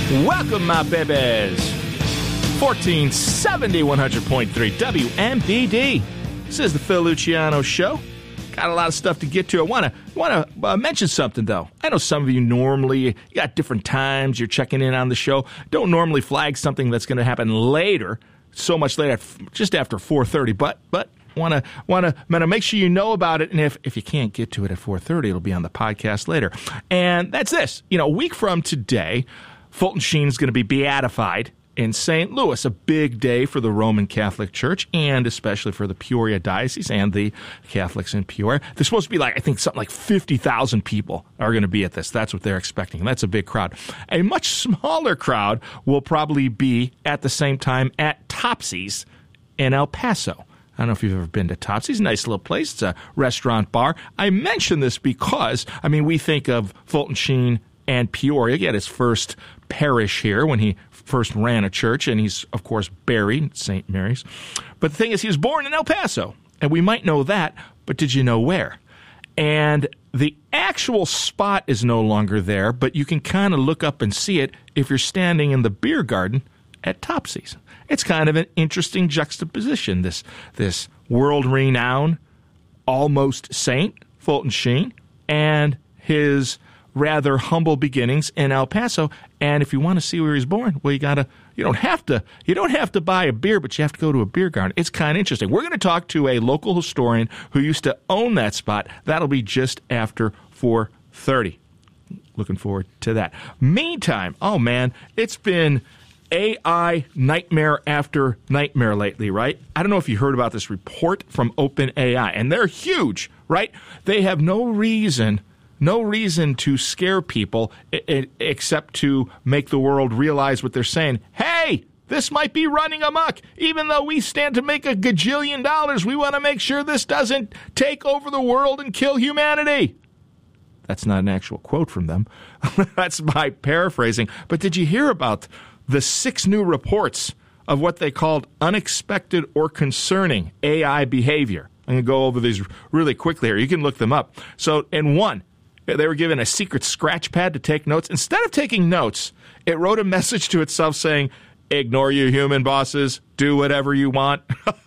Welcome, my babies. 1470 100.3 WMBD. This is the Phil Luciano Show. Got a lot of stuff to get to. I want to mention something, though. I know some of you normally, you got different times you're checking in on the show. Don't normally flag something that's going to happen later, so much later, just after 4:30. But want to make sure you know about it. And if you can't get to it at 4:30, it'll be on the podcast later. And that's this. A week from today, Fulton Sheen is going to be beatified in St. Louis, a big day for the Roman Catholic Church and especially for the Peoria Diocese and the Catholics in Peoria. There's supposed to be something like 50,000 people are going to be at this. That's what they're expecting. That's a big crowd. A much smaller crowd will probably be at the same time at Topsy's in El Paso. I don't know if you've ever been to Topsy's. Nice little place. It's a restaurant bar. I mention this because, we think of Fulton Sheen and Peoria. He had his first parish here when he first ran a church, and he's, of course, buried at St. Mary's. But the thing is, he was born in El Paso, and we might know that, but did you know where? And the actual spot is no longer there, but you can kind of look up and see it if you're standing in the beer garden at Topsy's. It's kind of an interesting juxtaposition, this world-renowned, almost saint, Fulton Sheen, and his rather humble beginnings in El Paso. And if you want to see where he's born, well, you don't have to buy a beer, but you have to go to a beer garden. It's kind of interesting. We're going to talk to a local historian who used to own that spot. That'll be just after 4:30. Looking forward to that. Meantime, oh man, it's been AI nightmare after nightmare lately, right? I don't know if you heard about this report from OpenAI, and they're huge, right? They have no reason to scare people except to make the world realize what they're saying. Hey, this might be running amok. Even though we stand to make $1 gajillion, we want to make sure this doesn't take over the world and kill humanity. That's not an actual quote from them. That's my paraphrasing. But did you hear about the 6 new reports of what they called unexpected or concerning AI behavior? I'm going to go over these really quickly here. You can look them up. So in one, they were given a secret scratch pad to take notes. Instead of taking notes, it wrote a message to itself saying, ignore you human bosses, do whatever you want.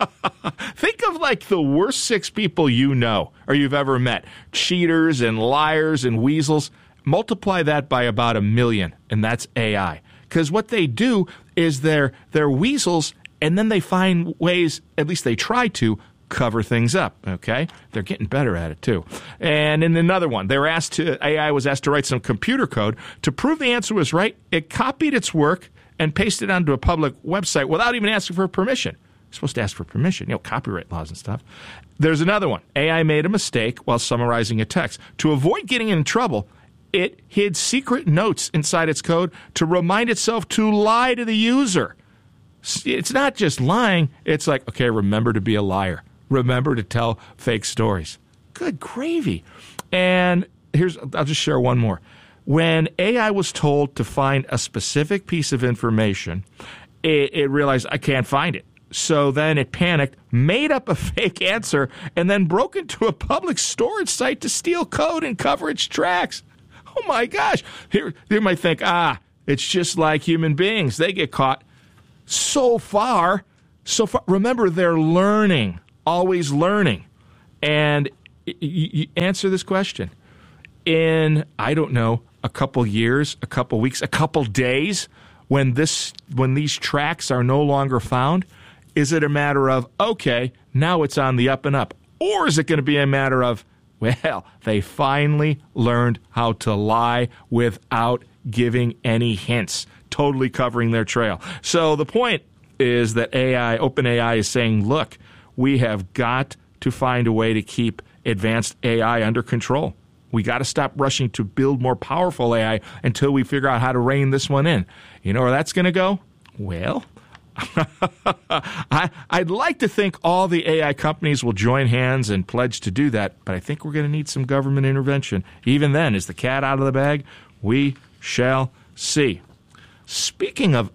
Think of the worst 6 people you know or you've ever met. Cheaters and liars and weasels. Multiply that by about 1 million, and that's AI. Because what they do is they're weasels, and then they find ways, at least they try to, cover things up, okay? They're getting better at it, too. And in another one, AI was asked to write some computer code. To prove the answer was right, it copied its work and pasted it onto a public website without even asking for permission. You're supposed to ask for permission, copyright laws and stuff. There's another one. AI made a mistake while summarizing a text. To avoid getting in trouble, it hid secret notes inside its code to remind itself to lie to the user. It's not just lying. It's like, okay, remember to be a liar. Remember to tell fake stories. Good gravy. And I'll just share one more. When AI was told to find a specific piece of information, it realized, I can't find it. So then it panicked, made up a fake answer, and then broke into a public storage site to steal code and cover its tracks. Oh my gosh. Here, you might think, it's just like human beings. They get caught. So far, remember, they're learning. Always learning. And you answer this question. In, I don't know, a couple years, a couple weeks, a couple days, when these tracks are no longer found, is it a matter of, okay, now it's on the up and up? Or is it going to be a matter of, well, they finally learned how to lie without giving any hints, totally covering their trail. So the point is that OpenAI is saying, look, we have got to find a way to keep advanced AI under control. We got to stop rushing to build more powerful AI until we figure out how to rein this one in. You know where that's going to go? Well, I'd like to think all the AI companies will join hands and pledge to do that, but I think we're going to need some government intervention. Even then, is the cat out of the bag? We shall see. Speaking of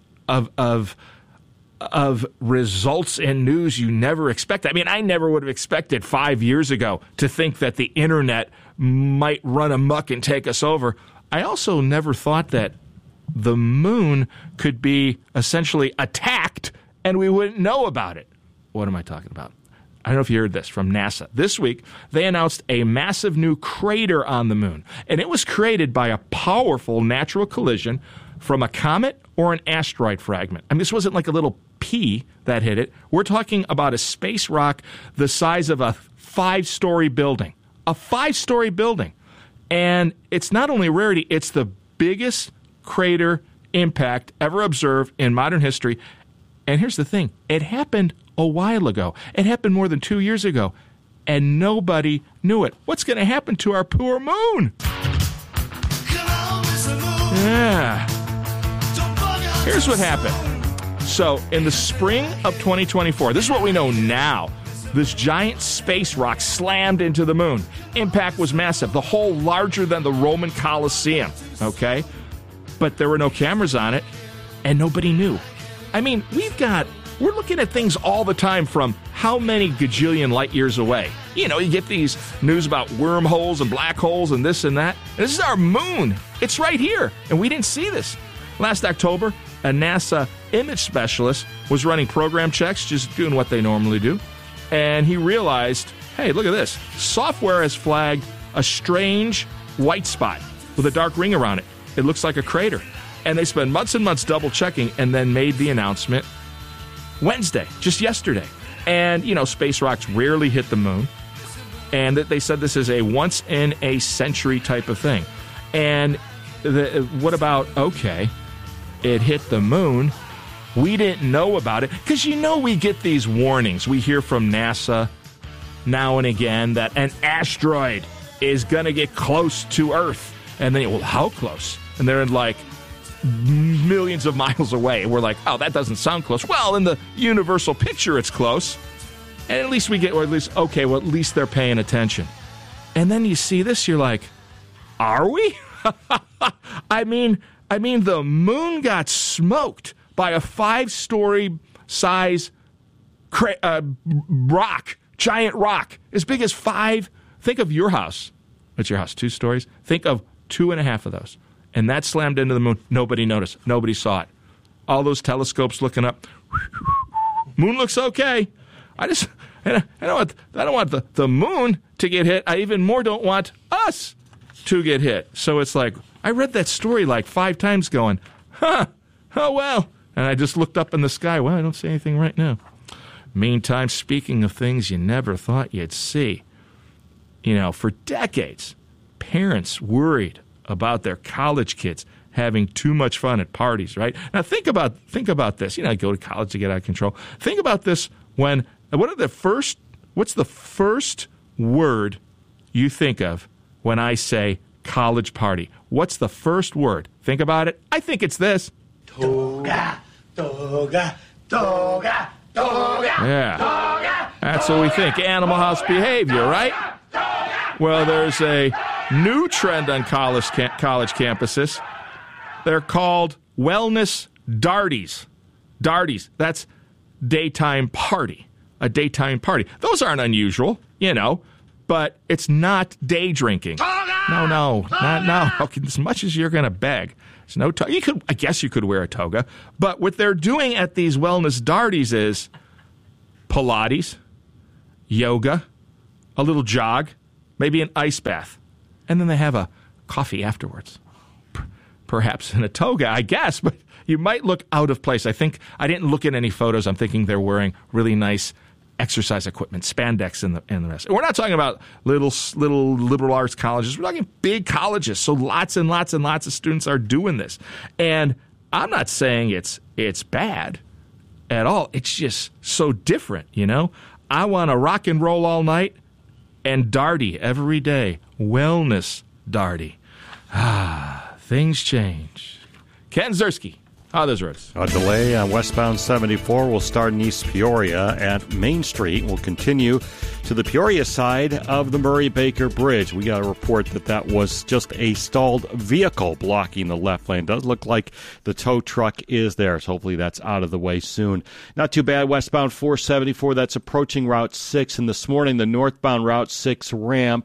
results and news you never expect. I never would have expected 5 years ago to think that the internet might run amok and take us over. I also never thought that the moon could be essentially attacked and we wouldn't know about it. What am I talking about? I don't know if you heard this from NASA. This week, they announced a massive new crater on the moon, and it was created by a powerful natural collision from a comet or an asteroid fragment. I mean, this wasn't like a little pea that hit it. We're talking about a space rock the size of a 5-story building. A 5-story building. And it's not only a rarity, it's the biggest crater impact ever observed in modern history. And here's the thing. It happened a while ago. It happened more than 2 years ago. And nobody knew it. What's going to happen to our poor moon? Yeah. Here's what happened. So in the spring of 2024, this is what we know now. This giant space rock slammed into the moon. Impact was massive. The hole larger than the Roman Colosseum. Okay? But there were no cameras on it, and nobody knew. I mean, we're looking at things all the time from how many gajillion light years away. You know, you get these news about wormholes and black holes and this and that. And this is our moon. It's right here. And we didn't see this. Last October, a NASA image specialist was running program checks, just doing what they normally do. And he realized, hey, look at this. Software has flagged a strange white spot with a dark ring around it. It looks like a crater. And they spent months and months double checking and then made the announcement Wednesday, just yesterday. And, you know, space rocks rarely hit the moon. And they said this is a once-in-a-century type of thing. And what about, okay, it hit the moon. We didn't know about it. Because, you know, we get these warnings. We hear from NASA now and again that an asteroid is going to get close to Earth. And then, well, how close? And they're like millions of miles away. We're like, oh, that doesn't sound close. Well, in the universal picture, it's close. And at least we get, or at least, okay, well, at least they're paying attention. And then you see this, you're like, are we? I mean, the moon got smoked by a 5-story size rock, giant rock, as big as 5. Think of your house. What's your house? 2 stories? Think of 2.5 of those. And that slammed into the moon. Nobody noticed. Nobody saw it. All those telescopes looking up. Moon looks okay. I don't want the moon to get hit. I even more don't want us to get hit. So it's like, I read that story like 5 times going, oh well. And I just looked up in the sky. Well, I don't see anything right now. Meantime, speaking of things you never thought you'd see, you know, for decades, parents worried about their college kids having too much fun at parties, right? Now think about this. You know, I go to college to get out of control. Think about this what's the first word you think of when I say college party? What's the first word? Think about it. I think it's this. Toga, toga, toga, toga. Yeah. Toga, that's what we think. Animal House behavior, right? Well, there's a new trend on college campuses. They're called wellness darties. Darties. That's daytime party. A daytime party. Those aren't unusual, you know, but it's not day drinking. No, not now. Okay, as much as you're going to beg. There's no toga. I guess you could wear a toga. But what they're doing at these wellness darties is Pilates, yoga, a little jog, maybe an ice bath. And then they have a coffee afterwards. Perhaps in a toga, I guess, but you might look out of place. I didn't look at any photos. I'm thinking they're wearing really nice exercise equipment, spandex and the rest. We're not talking about little liberal arts colleges. We're talking big colleges. So lots and lots and lots of students are doing this. And I'm not saying it's bad at all. It's just so different, you know? I want to rock and roll all night and darty every day. Wellness darty. Things change. Ken Ziersky. How are those roads? A delay on westbound 74 will start in East Peoria at Main Street. Will continue to the Peoria side of the Murray-Baker Bridge. We got a report that was just a stalled vehicle blocking the left lane. Does look like the tow truck is there, so hopefully that's out of the way soon. Not too bad westbound 474. That's approaching Route 6. And this morning, the northbound Route 6 ramp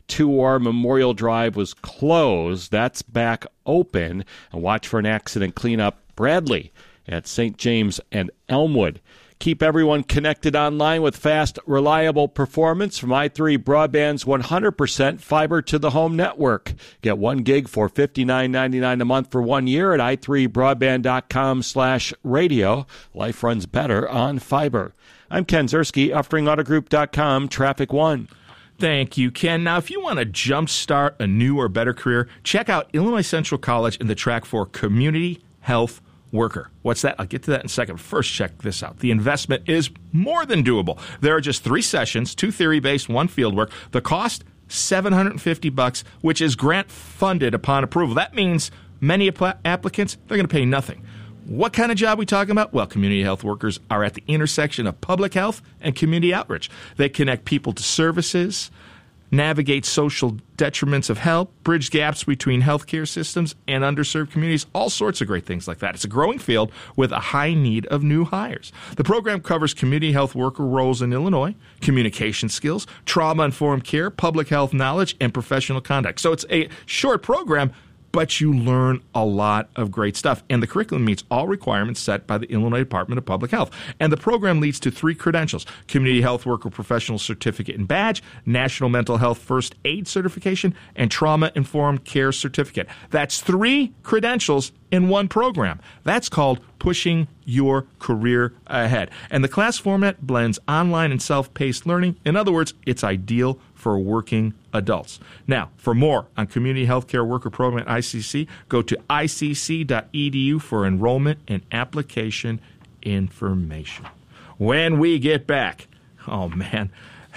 to Memorial Drive was closed. That's back open. And watch for an accident cleanup. Bradley at St. James and Elmwood. Keep everyone connected online with fast, reliable performance from i3 Broadband's 100% fiber-to-the-home network. Get 1 gig for $59.99 a month for 1 year at i3broadband.com/radio. Life runs better on fiber. I'm Ken Ziersky, UffringAutoGroup.com, Traffic One. Thank you, Ken. Now, if you want to jumpstart a new or better career, check out Illinois Central College and the track for Community Health Worker. What's that? I'll get to that in a second. First, check this out. The investment is more than doable. There are just 3 sessions, 2 theory-based, 1 fieldwork. The cost, $750, which is grant-funded upon approval. That means many applicants, they're going to pay nothing. What kind of job are we talking about? Well, community health workers are at the intersection of public health and community outreach. They connect people to services, navigate social detriments of health, bridge gaps between healthcare systems and underserved communities, all sorts of great things like that. It's a growing field with a high need of new hires. The program covers community health worker roles in Illinois, communication skills, trauma-informed care, public health knowledge, and professional conduct. So it's a short program, but you learn a lot of great stuff. And the curriculum meets all requirements set by the Illinois Department of Public Health. And the program leads to 3 credentials: Community Health Worker Professional Certificate and Badge, National Mental Health First Aid Certification, and Trauma-Informed Care Certificate. That's 3 credentials in one program. That's called pushing your career ahead. And the class format blends online and self-paced learning. In other words, it's ideal for working adults. Now, for more on Community Healthcare Worker Program at ICC, go to icc.edu for enrollment and application information. When we get back, oh man,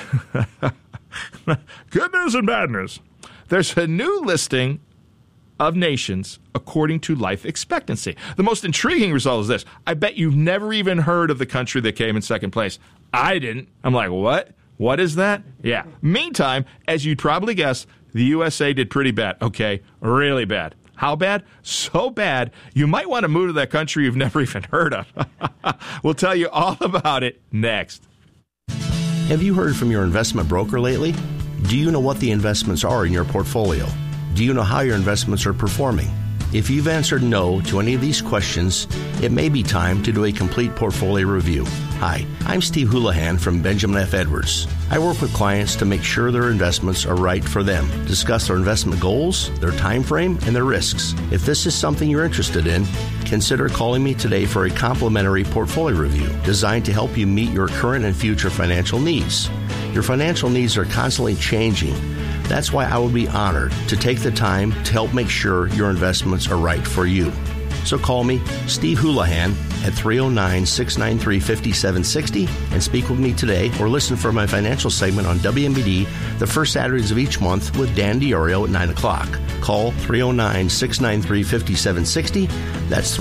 good news and bad news. There's a new listing of nations according to life expectancy. The most intriguing result is this. I bet you've never even heard of the country that came in second place. I didn't. I'm like, what? What is that? Yeah. Meantime, as you'd probably guess, the USA did pretty bad. Okay, really bad. How bad? So bad, you might want to move to that country you've never even heard of. We'll tell you all about it next. Have you heard from your investment broker lately? Do you know what the investments are in your portfolio? Do you know how your investments are performing? If you've answered no to any of these questions, it may be time to do a complete portfolio review. Hi, I'm Steve Houlihan from Benjamin F. Edwards. I work with clients to make sure their investments are right for them, discuss their investment goals, their time frame, and their risks. If this is something you're interested in, consider calling me today for a complimentary portfolio review designed to help you meet your current and future financial needs. Your financial needs are constantly changing. That's why I would be honored to take the time to help make sure your investments are right for you. So call me, Steve Houlihan, at 309-693-5760 and speak with me today, or listen for my financial segment on WMBD the first Saturdays of each month with Dan DiOrio at 9 o'clock. Call 309-693-5760. That's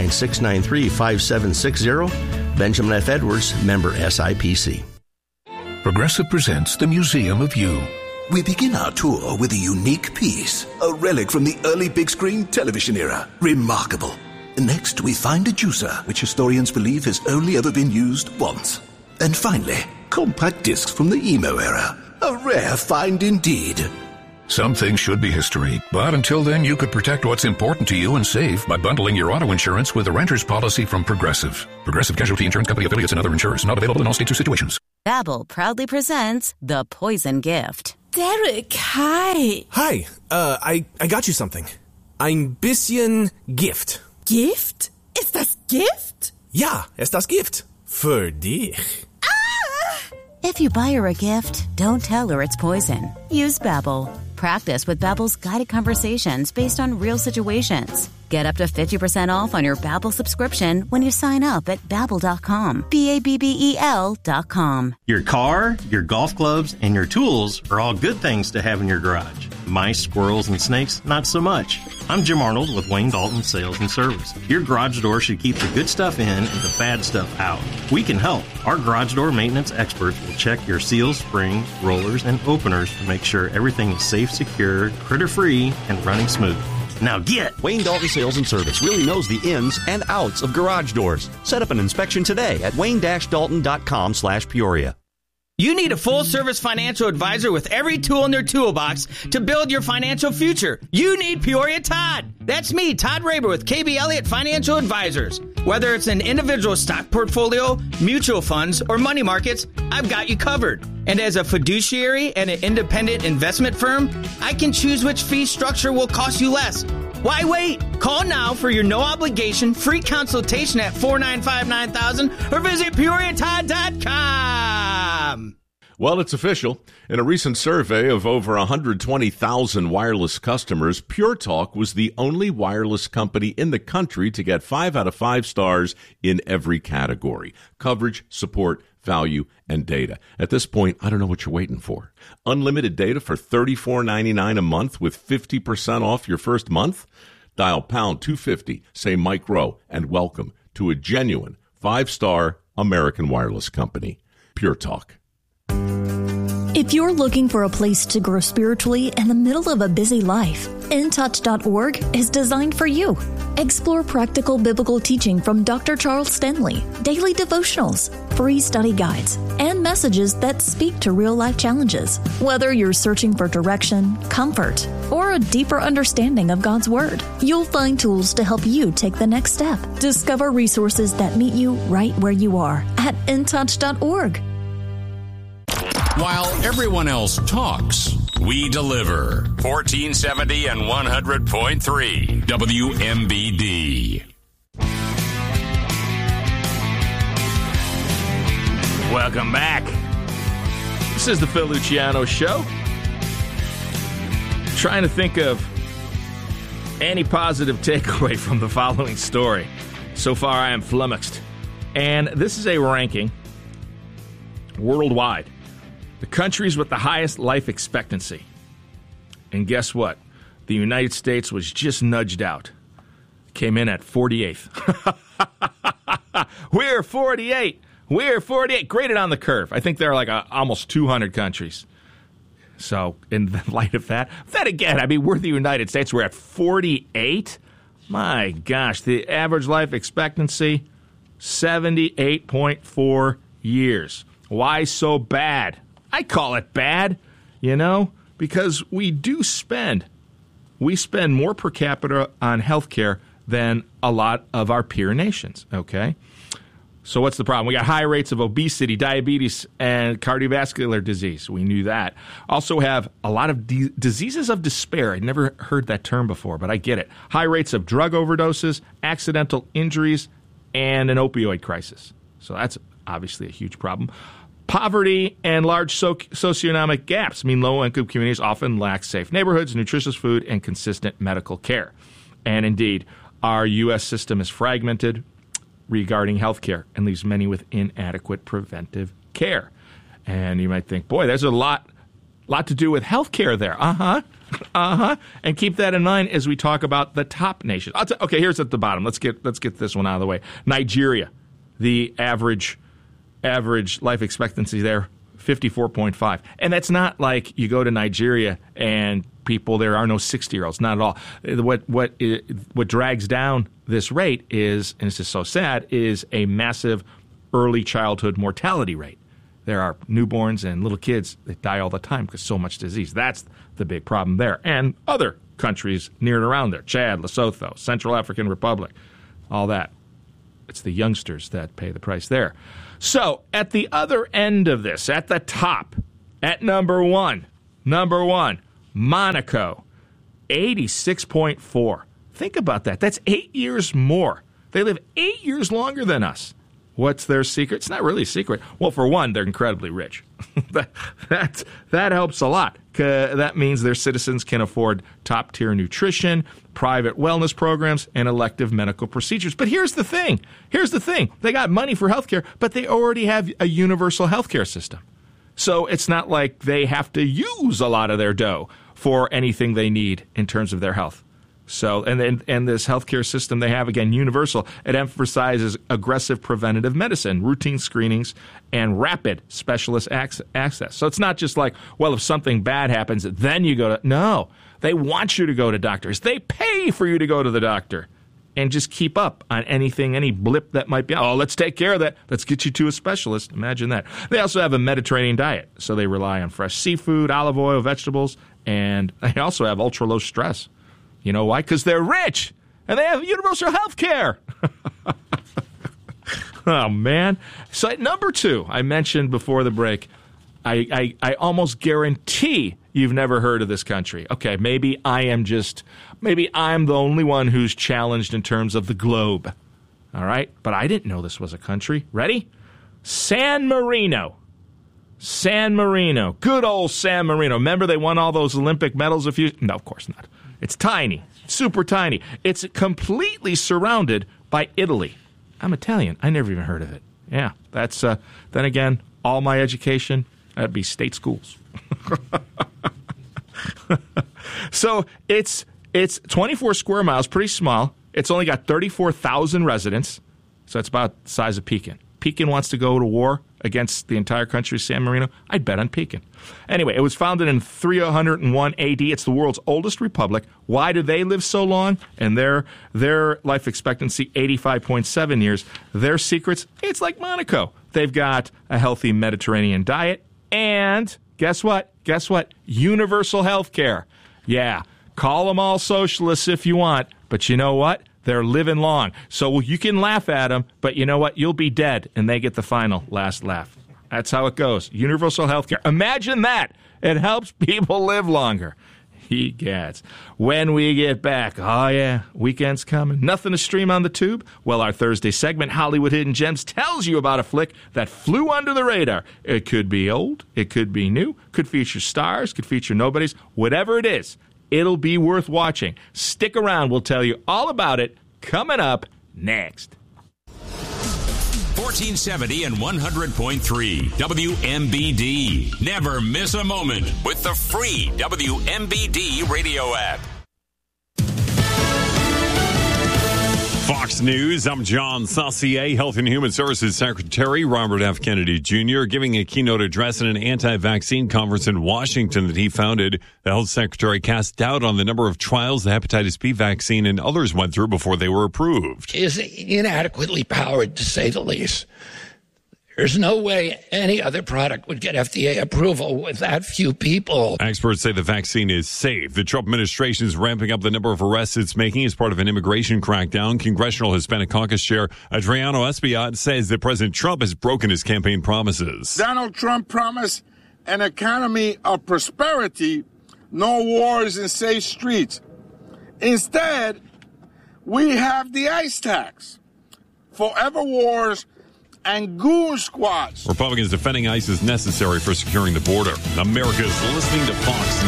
309-693-5760. Benjamin F. Edwards, member SIPC. Progressive presents the Museum of You. We begin our tour with a unique piece, a relic from the early big-screen television era. Remarkable. Next, we find a juicer, which historians believe has only ever been used once. And finally, compact discs from the emo era. A rare find indeed. Some things should be history, but until then, you could protect what's important to you and save by bundling your auto insurance with a renter's policy from Progressive. Progressive Casualty Insurance Company affiliates and other insurers. Not available in all states or situations. Babbel proudly presents The Poison Gift. Derek, hi. Hi, I got you something. Ein bisschen Gift. Gift? Ist das Gift? Ja, ist das Gift. Für dich. Ah! If you buy her a gift, don't tell her it's poison. Use Babbel. Practice with Babbel's guided conversations based on real situations. Get up to 50% off on your Babbel subscription when you sign up at Babbel.com. Babbel.com. Your car, your golf clubs, and your tools are all good things to have in your garage. Mice, squirrels, and snakes, not so much. I'm Jim Arnold with Wayne Dalton Sales and Service. Your garage door should keep the good stuff in and the bad stuff out. We can help. Our garage door maintenance experts will check your seals, springs, rollers, and openers to make sure everything is safe, secure, critter-free, and running smooth. Now get! Wayne Dalton Sales and Service really knows the ins and outs of garage doors. Set up an inspection today at wayne-dalton.com/Peoria. You need a full-service financial advisor with every tool in their toolbox to build your financial future. You need Peoria Todd. That's me, Todd Raber with KB Elliott Financial Advisors. Whether it's an individual stock portfolio, mutual funds, or money markets, I've got you covered. And as a fiduciary and an independent investment firm, I can choose which fee structure will cost you less. Why wait? Call now for your no-obligation free consultation at 495-9000 or visit PeoriaTodd.com. Well, it's official. In a recent survey of over 120,000 wireless customers, Pure Talk was the only wireless company in the country to get 5 out of 5 stars in every category: coverage, support, value, and data. At this point, I don't know what you're waiting for. Unlimited data for $34.99 a month with 50% off your first month? Dial pound 250, say Mike Rowe, and welcome to a genuine 5-star American wireless company. Pure Talk. If you're looking for a place to grow spiritually in the middle of a busy life, InTouch.org is designed for you. Explore practical biblical teaching from Dr. Charles Stanley, daily devotionals, free study guides, and messages that speak to real-life challenges. Whether you're searching for direction, comfort, or a deeper understanding of God's Word, you'll find tools to help you take the next step. Discover resources that meet you right where you are at InTouch.org. While everyone else talks, we deliver. 1470 and 100.3 WMBD. Welcome back. This is the Phil Luciano Show. Trying to think of any positive takeaway from the following story. So far, I am flummoxed. And this is a ranking worldwide. The countries with the highest life expectancy. And guess what? The United States was just nudged out. Came in at 48th. We're 48. We're 48. Graded on the curve. I think there are like almost 200 countries. So in the light of that, then again, I mean, we're the United States. We're at 48. My gosh, the average life expectancy, 78.4 years. Why so bad? I call it bad, because we spend more per capita on health care than a lot of our peer nations, okay? So what's the problem? We got high rates of obesity, diabetes, and cardiovascular disease. We knew that. Also have a lot of diseases of despair. I'd never heard that term before, but I get it. High rates of drug overdoses, accidental injuries, and an opioid crisis. So that's obviously a huge problem. Poverty and large socioeconomic gaps mean low-income communities often lack safe neighborhoods, nutritious food, and consistent medical care. And indeed, our U.S. system is fragmented regarding health care and leaves many with inadequate preventive care. And you might think, boy, there's a lot to do with health care there. And keep that in mind as we talk about the top nations. Okay, here's at the bottom. Let's get this one out of the way. Nigeria, the average life expectancy there, 54.5. And that's not like you go to Nigeria and there are no 60-year-olds, not at all. What drags down this rate is, and this is so sad, is a massive early childhood mortality rate. There are newborns and little kids that die all the time because so much disease. That's the big problem there. And other countries near and around there, Chad, Lesotho, Central African Republic, all that. It's the youngsters that pay the price there. So, at the other end of this, at the top, at number one, Monaco, 86.4. Think about that. That's 8 years more. They live 8 years longer than us. What's their secret? It's not really a secret. Well, for one, they're incredibly rich. that helps a lot. That means their citizens can afford top-tier nutrition, private wellness programs, and elective medical procedures. But here's the thing. They got money for health care, but they already have a universal health care system. So it's not like they have to use a lot of their dough for anything they need in terms of their health. So, and this healthcare system they have, again, universal. It emphasizes aggressive preventative medicine, routine screenings, and rapid specialist access. So it's not just like, well, if something bad happens, then you go to... No, they want you to go to doctors. They pay for you to go to the doctor. and just keep up on anything, any blip that might be. Oh, let's take care of that. Let's get you to a specialist. Imagine that. They also have a Mediterranean diet, so they rely on fresh seafood, olive oil, vegetables, and they also have ultra-low stress. You know why? Because they're rich, and they have universal health care. Oh, man. So at number 2, I mentioned before the break, I almost guarantee you've never heard of this country. Okay, maybe I'm the only one who's challenged in terms of the globe. All right? But I didn't know this was a country. Ready? San Marino. San Marino. Good old San Marino. Remember they won all those Olympic medals a few... No, of course not. It's tiny. Super tiny. It's completely surrounded by Italy. I'm Italian. I never even heard of it. Yeah, that's... then again, all my education, that'd be state schools. So it's 24 square miles, pretty small. It's only got 34,000 residents, so it's about the size of Pekin. Pekin wants to go to war against the entire country of San Marino. I'd bet on Pekin. Anyway, it was founded in 301 AD. It's the world's oldest republic. Why do they live so long? And their life expectancy, 85.7 years. Their secrets, it's like Monaco. They've got a healthy Mediterranean diet. And guess what? Universal health care. Yeah, call them all socialists if you want. But you know what? They're living long. So you can laugh at them, but you know what? You'll be dead, and they get the final last laugh. That's how it goes. Universal health care. Imagine that. It helps people live longer. Egads. When we get back, oh yeah, weekend's coming. Nothing to stream on the tube? Well, our Thursday segment, Hollywood Hidden Gems, tells you about a flick that flew under the radar. It could be old, it could be new, could feature stars, could feature nobodies. Whatever it is, it'll be worth watching. Stick around. We'll tell you all about it coming up next. 1470 and 100.3 WMBD. Never miss a moment with the free WMBD radio app. Fox News, I'm John Saucier. Health and Human Services Secretary Robert F. Kennedy Jr. giving a keynote address at an anti-vaccine conference in Washington that he founded. The health secretary cast doubt on the number of trials the hepatitis B vaccine and others went through before they were approved. Is inadequately powered, to say the least. There's no way any other product would get FDA approval with that few people. Experts say the vaccine is safe. The Trump administration is ramping up the number of arrests it's making as part of an immigration crackdown. Congressional Hispanic Caucus Chair Adriano Espaillat says that President Trump has broken his campaign promises. Donald Trump promised an economy of prosperity, no wars and safe streets. Instead, we have the ICE tax, forever wars, and goon squads. Republicans defending ICE is necessary for securing the border. America's listening to Fox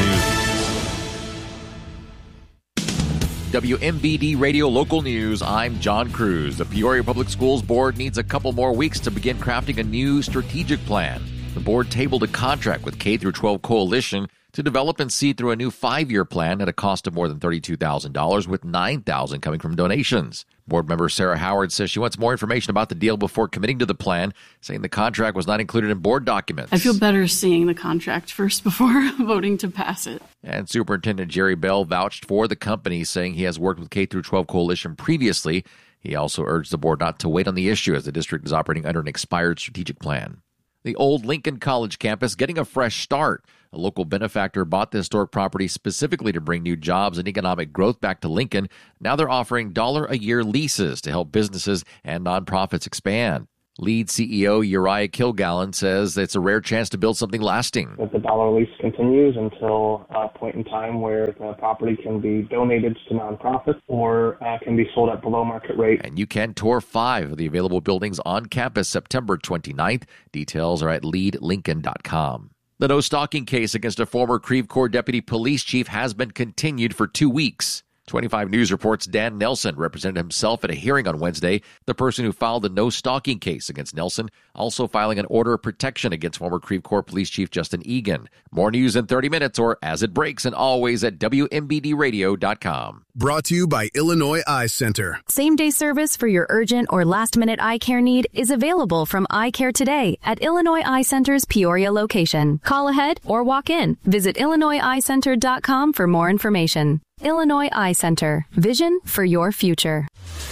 News. WMBD Radio Local News, I'm John Cruz. The Peoria Public Schools Board needs a couple more weeks to begin crafting a new strategic plan. The board tabled a contract with K-12 Coalition to develop and see through a new 5-year plan at a cost of more than $32,000, with $9,000 coming from donations. Board member Sarah Howard says she wants more information about the deal before committing to the plan, saying the contract was not included in board documents. I feel better seeing the contract first before voting to pass it. And Superintendent Jerry Bell vouched for the company, saying he has worked with K-12 Coalition previously. He also urged the board not to wait on the issue as the district is operating under an expired strategic plan. The old Lincoln College campus getting a fresh start. A local benefactor bought the historic property specifically to bring new jobs and economic growth back to Lincoln. Now they're offering $1-a-year leases to help businesses and nonprofits expand. Lead CEO Uriah Kilgallen says it's a rare chance to build something lasting. That the dollar lease continues until a point in time where the property can be donated to nonprofits or can be sold at below market rate. And you can tour 5 of the available buildings on campus September 29th. Details are at leadlincoln.com. The no-stalking case against a former Creve Coeur deputy police chief has been continued for 2 weeks. 25 News reports Dan Nelson represented himself at a hearing on Wednesday. The person who filed the no-stalking case against Nelson also filing an order of protection against former Creve Coeur Police Chief Justin Egan. More news in 30 minutes or as it breaks, and always at WMBDradio.com. Brought to you by Illinois Eye Center. Same-day service for your urgent or last-minute eye care need is available from Eye Care today at Illinois Eye Center's Peoria location. Call ahead or walk in. Visit IllinoisEyeCenter.com for more information. Illinois Eye Center. Vision for your future.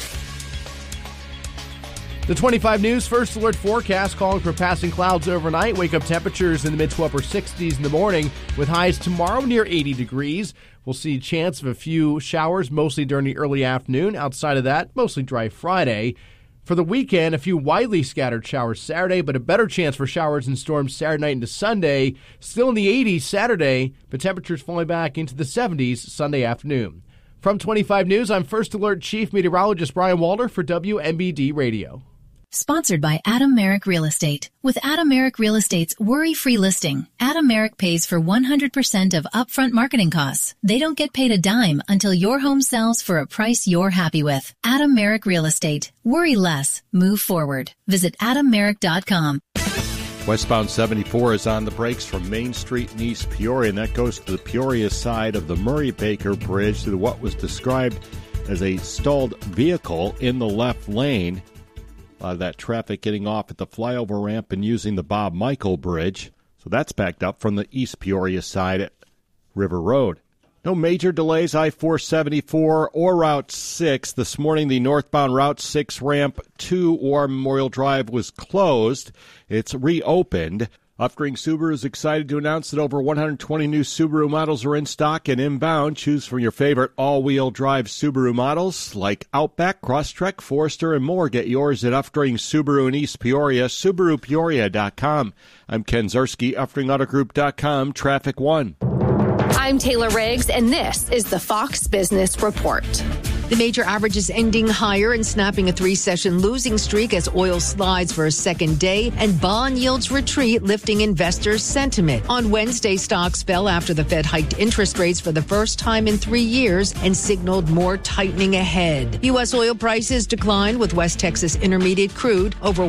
The 25 News First Alert forecast calling for passing clouds overnight. Wake-up temperatures in the mid-to upper 60s in the morning with highs tomorrow near 80 degrees. We'll see a chance of a few showers, mostly during the early afternoon. Outside of that, mostly dry Friday. For the weekend, a few widely scattered showers Saturday, but a better chance for showers and storms Saturday night into Sunday. Still in the 80s Saturday, but temperatures falling back into the 70s Sunday afternoon. From 25 News, I'm First Alert Chief Meteorologist Brian Walter for WMBD Radio. Sponsored by Adam Merrick Real Estate. With Adam Merrick Real Estate's worry-free listing, Adam Merrick pays for 100% of upfront marketing costs. They don't get paid a dime until your home sells for a price you're happy with. Adam Merrick Real Estate. Worry less. Move forward. Visit AdamMerrick.com. Westbound 74 is on the brakes from Main Street in East Peoria, and that goes to the Peoria side of the Murray-Baker Bridge through what was described as a stalled vehicle in the left lane. A lot of that traffic getting off at the flyover ramp and using the Bob Michael Bridge. So that's backed up from the East Peoria side at River Road. No major delays, I-474 or Route 6. This morning, the northbound Route 6 ramp to War Memorial Drive was closed. It's reopened. Upgrade Subaru is excited to announce that over 120 new Subaru models are in stock and inbound. Choose from your favorite all-wheel drive Subaru models like Outback, Crosstrek, Forester, and more. Get yours at Upgrade Subaru in East Peoria, SubaruPeoria.com. I'm Ken Zerski, UpgradAutoGroup.com, Traffic 1. I'm Taylor Riggs, and this is the Fox Business Report. The major averages ending higher and snapping a 3-session losing streak as oil slides for a second day and bond yields retreat, lifting investors' sentiment. On Wednesday, stocks fell after the Fed hiked interest rates for the first time in 3 years and signaled more tightening ahead. U.S. oil prices declined with West Texas Intermediate crude over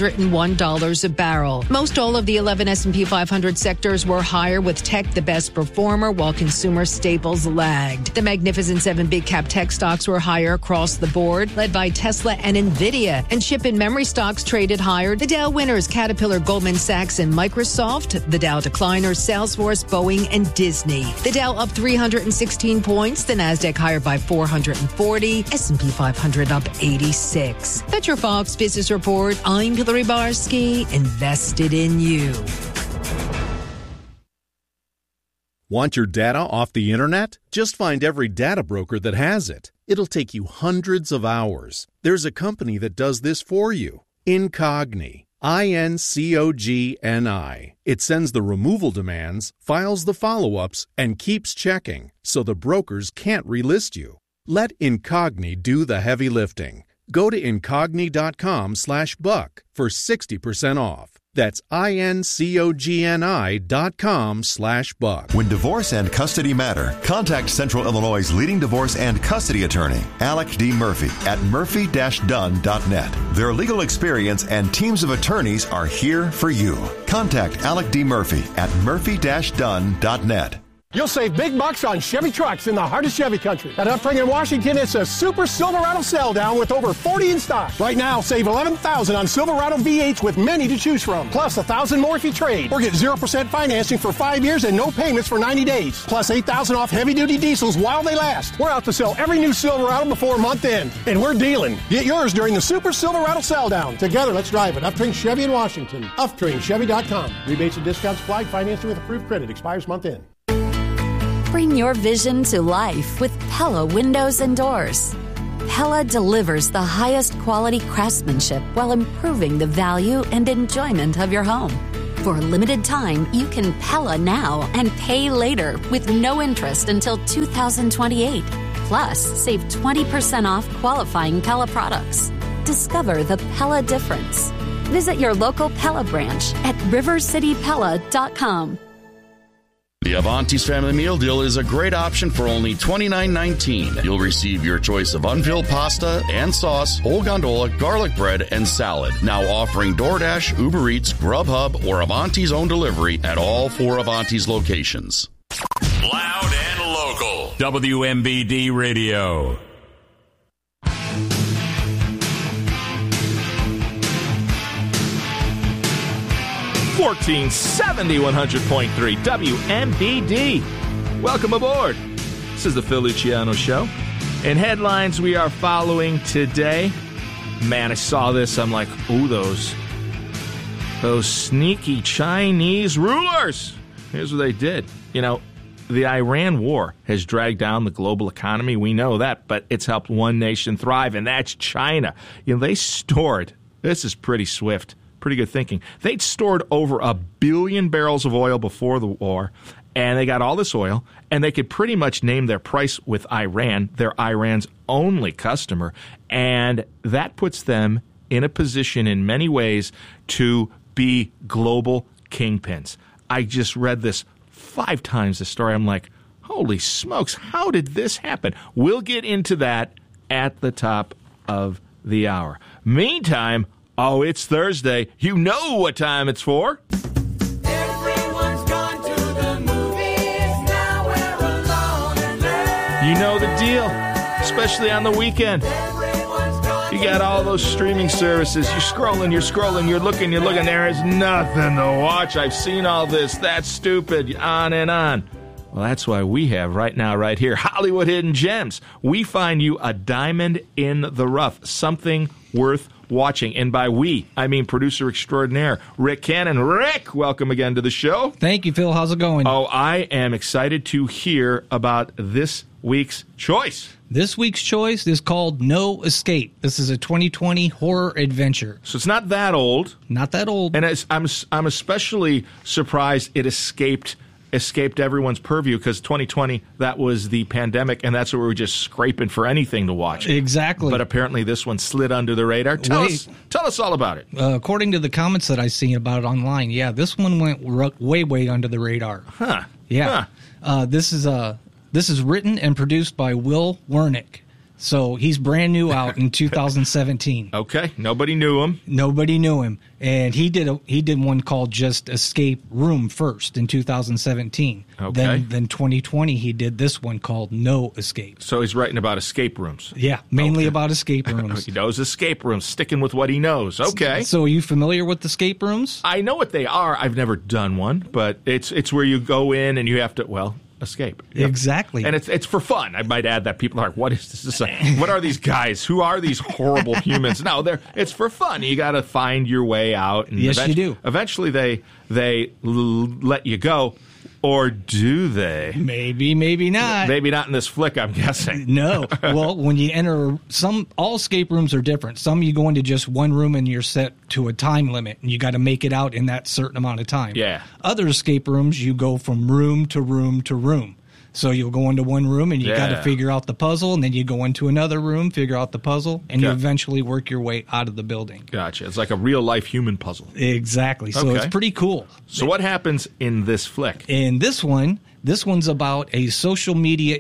$101 a barrel. Most all of the 11 S&P 500 sectors were higher, with tech the best performer while consumer staples lagged. The Magnificent 7 big-cap tech stocks were higher across the board, led by Tesla and Nvidia, and chip and memory stocks traded higher. The Dow winners, Caterpillar, Goldman Sachs, and Microsoft. The Dow decliners, Salesforce, Boeing, and Disney. The Dow up 316 points, the Nasdaq higher by 440, S&P 500 up 86. That's your Fox Business Report. I'm Hillary Barsky, invested in you. Want your data off the internet? Just find every data broker that has it. It'll take you hundreds of hours. There's a company that does this for you. Incogni. INCOGNI. It sends the removal demands, files the follow-ups, and keeps checking, so the brokers can't relist you. Let Incogni do the heavy lifting. Go to incogni.com/buck for 60% off. That's INCOGNI.com/buck. When divorce and custody matter, contact Central Illinois' leading divorce and custody attorney, Alec D. Murphy, at murphy-dunn.net. Their legal experience and teams of attorneys are here for you. Contact Alec D. Murphy at murphy-dunn.net. You'll save big bucks on Chevy trucks in the heart of Chevy country. At Upring in Washington, it's a Super Silverado sell down with over 40 in stock. Right now, save $11,000 on Silverado V8s with many to choose from. Plus $1,000 more if you trade. Or get 0% financing for 5 years and no payments for 90 days. Plus $8,000 off heavy-duty diesels while they last. We're out to sell every new Silverado before month end. And we're dealing. Get yours during the Super Silverado sell down. Together, let's drive it. Upring Chevy in Washington. UpringChevy.com. Rebates and discounts applied. Financing with approved credit. Expires month end. Bring your vision to life with Pella Windows and Doors. Pella delivers the highest quality craftsmanship while improving the value and enjoyment of your home. For a limited time, you can Pella now and pay later with no interest until 2028. Plus, save 20% off qualifying Pella products. Discover the Pella difference. Visit your local Pella branch at rivercitypella.com. The Avanti's Family Meal Deal is a great option for only $29.19. You'll receive your choice of unfilled pasta and sauce, whole gondola, garlic bread, and salad. Now offering DoorDash, Uber Eats, Grubhub, or Avanti's own delivery at all 4 Avanti's locations. Loud and local. WMBD Radio. 1470 100.3 WMBD. Welcome aboard. This is the Phil Luciano Show. In headlines we are following today, man, I saw this. I'm like, ooh, those sneaky Chinese rulers. Here's what they did. You know, the Iran war has dragged down the global economy. We know that, but it's helped one nation thrive, and that's China. You know, they stored, this is pretty swift, pretty good thinking. They'd stored over 1 billion barrels of oil before the war, and they got all this oil, and they could pretty much name their price with Iran. They're Iran's only customer, and that puts them in a position in many ways to be global kingpins. I just read this 5 times, the story. I'm like, holy smokes, how did this happen? We'll get into that at the top of the hour. Meantime, oh, it's Thursday. You know what time it's for. Everyone's gone to the movies. Now we're alone and learn. You know the deal, especially on the weekend. You got all those streaming services. You're scrolling, you're looking. There is nothing to watch. I've seen all this. That's stupid. On and on. Well, that's why we have right now, right here, Hollywood Hidden Gems. We find you a diamond in the rough, something worth watching. And by we, I mean producer extraordinaire, Rick Cannon. Rick, welcome again to the show. Thank you, Phil. How's it going? Oh, I am excited to hear about this week's choice. This week's choice is called No Escape. This is a 2020 horror adventure. So it's not that old. Not that old. And I'm especially surprised it escaped everyone's purview, because 2020, that was the pandemic, and that's where we were just scraping for anything to watch. Exactly. But apparently this one slid under the radar. Tell us all about it. According to the comments that I've seen about it online, yeah, this one went way under the radar. Huh. Yeah. Huh. This is written and produced by Will Wernick. So he's brand new out in 2017. Okay, nobody knew him. And he did one called just Escape Room first in 2017. Okay. Then 2020 he did this one called No Escape. So he's writing about escape rooms. Yeah, mainly about escape rooms. He knows escape rooms, sticking with what he knows. Okay. So are you familiar with escape rooms? I know what they are. I've never done one, but it's where you go in and you have to, escape. Yep. Exactly. And it's for fun. I might add that people are like, what is this? What are these guys? Who are these horrible humans? No, it's for fun. You got to find your way out. And yes, you do. Eventually they let you go. Or do they? Maybe not. Maybe not in this flick, I'm guessing. No. Well, when you enter, all escape rooms are different. Some you go into just one room and you're set to a time limit, and you got to make it out in that certain amount of time. Yeah. Other escape rooms, you go from room to room to room. So you'll go into one room and you got to figure out the puzzle, and then you go into another room, figure out the puzzle, and you eventually work your way out of the building. Gotcha. It's like a real-life human puzzle. Exactly. So It's pretty cool. So what happens in this flick? In this one's about a social media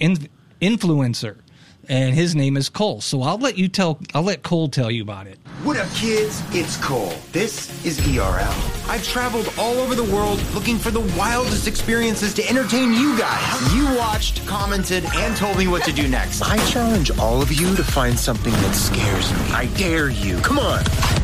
influencer, and his name is Cole. So I'll let Cole tell you about it. What up, kids? It's Cole. This is ERL. I've traveled all over the world looking for the wildest experiences to entertain you guys. You watched, commented, and told me what to do next. I challenge all of you to find something that scares me. I dare you. Come on.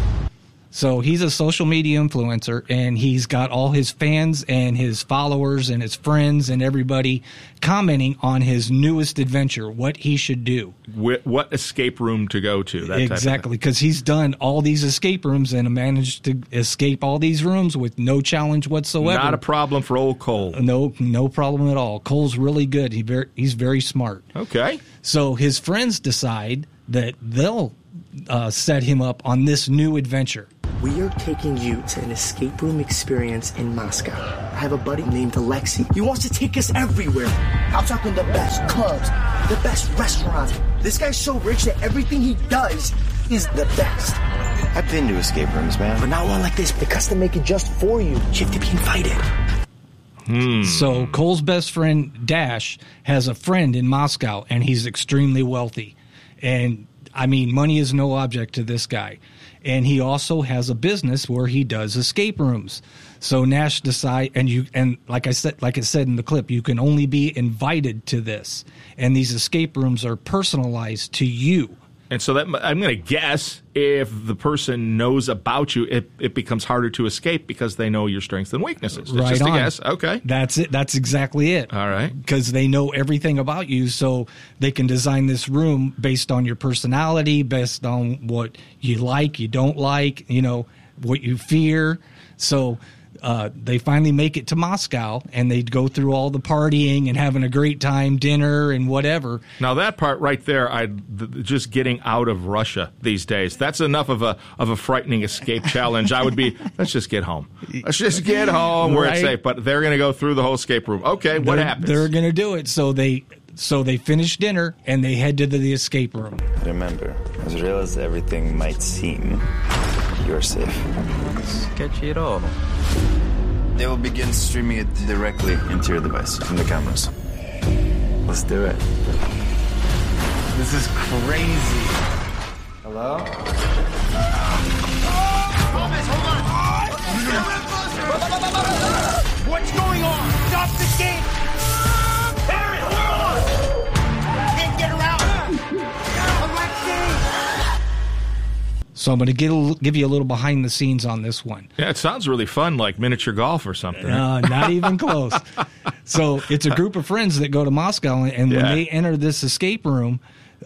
So he's a social media influencer, and he's got all his fans and his followers and his friends and everybody commenting on his newest adventure, what he should do. What escape room to go to. Exactly, because he's done all these escape rooms and managed to escape all these rooms with no challenge whatsoever. Not a problem for old Cole. No problem at all. Cole's really good. He's very smart. Okay. So his friends decide that they'll set him up on this new adventure. We are taking you to an escape room experience in Moscow. I have a buddy named Alexei. He wants to take us everywhere. I'm talking the best clubs, the best restaurants. This guy's so rich that everything he does is the best. I've been to escape rooms, man. But not one like this. The custom make it just for you. You have to be invited. So Cole's best friend, Dash, has a friend in Moscow, and he's extremely wealthy. And, I mean, money is no object to this guy. And he also has a business where he does escape rooms. So Nash and like I said in the clip, you can only be invited to this. And these escape rooms are personalized to you. And so that I'm going to guess if the person knows about you, it becomes harder to escape because they know your strengths and weaknesses. It's Right just on. a guess. Okay. That's it. That's exactly it. All right. Because they know everything about you, so they can design this room based on your personality, based on what you like, you don't like, what you fear. So they finally make it to Moscow, and they go through all the partying and having a great time, dinner and whatever. Now that part right there, just getting out of Russia these days, that's enough of a frightening escape challenge. I would be, let's just get home. Let's just get home where it's Right. safe. But they're going to go through the whole escape room. Okay, what happens? They're going to do it. So they finish dinner, and they head to the escape room. Remember, as real as everything might seem, you're safe. Sketchy at all. They will begin streaming it directly into your device from the cameras. Let's do it. This is crazy. Hello? What's going on? Stop the game! Aaron, hold on! Can't get around! Alexei! So I'm going to give you a little behind the scenes on this one. Yeah, it sounds really fun, like miniature golf or something. Not even close. So it's a group of friends that go to Moscow, and when they enter this escape room,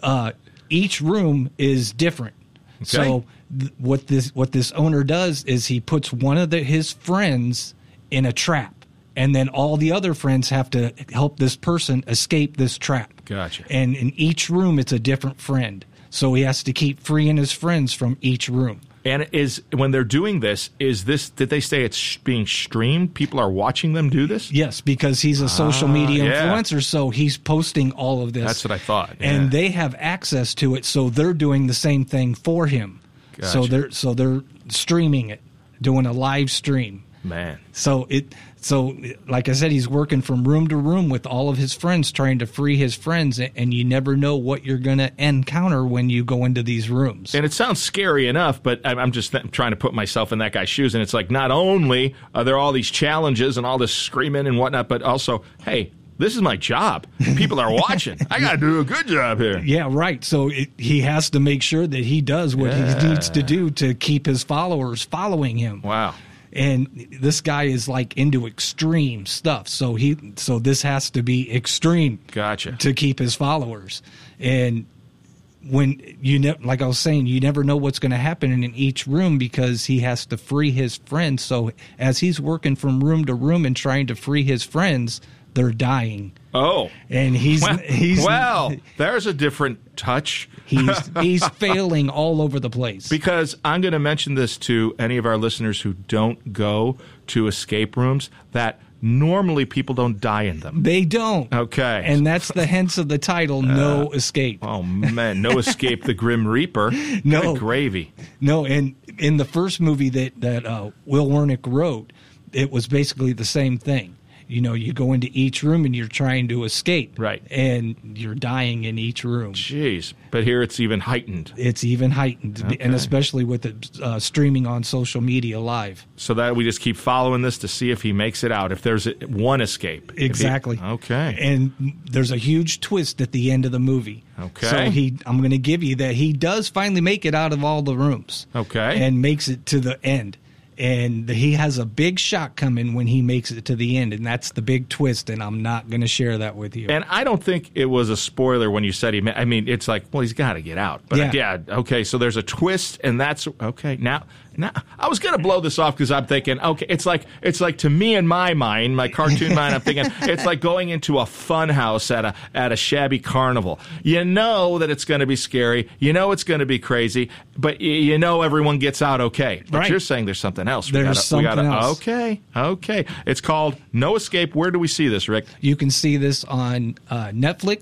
each room is different. Okay. So what this owner does is he puts one of his friends in a trap, and then all the other friends have to help this person escape this trap. Gotcha. And in each room, it's a different friend. So he has to keep freeing his friends from each room. And when they're doing this, did they say it's being streamed? People are watching them do this? Yes, because he's a social media influencer, so he's posting all of this. That's what I thought. Yeah. And they have access to it, so they're doing the same thing for him. Gotcha. So they're streaming it, doing a live stream. Man. So like I said, he's working from room to room with all of his friends, trying to free his friends, and you never know what you're going to encounter when you go into these rooms. And it sounds scary enough, but I'm just trying to put myself in that guy's shoes, and it's like not only are there all these challenges and all this screaming and whatnot, but also, hey, this is my job. People are watching. I got to do a good job here. Yeah, right. So he has to make sure that he does what he needs to do to keep his followers following him. Wow. And this guy is like into extreme stuff, so this has to be extreme. Gotcha. To keep his followers. And when like I was saying, you never know what's going to happen in each room because he has to free his friends. So as he's working from room to room and trying to free his friends, they're dying. Oh, and he's there's a different touch. He's failing all over the place. Because I'm going to mention this to any of our listeners who don't go to escape rooms, that normally people don't die in them. They don't. Okay. And that's the hence of the title, No Escape. Oh, man. No Escape, the Grim Reaper. No. Good gravy. No, and in the first movie that Will Wernick wrote, it was basically the same thing. You go into each room and you're trying to escape. Right. And you're dying in each room. Jeez. But here it's even heightened. It's even heightened. Okay. And especially with it streaming on social media live. So that we just keep following this to see if he makes it out, if there's one escape. Exactly. Okay. And there's a huge twist at the end of the movie. Okay. So I'm going to give you that he does finally make it out of all the rooms. Okay. And makes it to the end. And he has a big shock coming when he makes it to the end, and that's the big twist, and I'm not going to share that with you. And I don't think it was a spoiler when you said it's like, well, he's got to get out. But okay, so there's a twist, and that's, okay, now I was going to blow this off because I'm thinking, okay, it's like to me in my mind, my cartoon mind, I'm thinking it's like going into a fun house at a shabby carnival. You know that it's going to be scary. You know it's going to be crazy, but you know everyone gets out okay. But right. You're saying there's something else. There's something else. Okay. It's called No Escape. Where do we see this, Rick? You can see this on Netflix,